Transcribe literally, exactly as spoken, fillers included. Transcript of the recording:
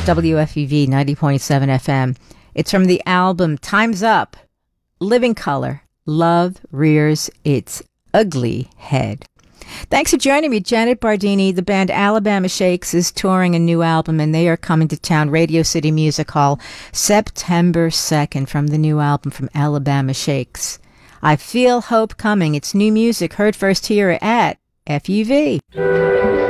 W F U V ninety point seven F M. It's from the album Time's Up, Living Color, Love Rears Its Ugly Head. Thanks for joining me, Janet Bardini. The band Alabama Shakes is touring a new album, and they are coming to town, Radio City Music Hall, September second, from the new album from Alabama Shakes. I Feel Hope Coming. It's new music heard first here at F U V.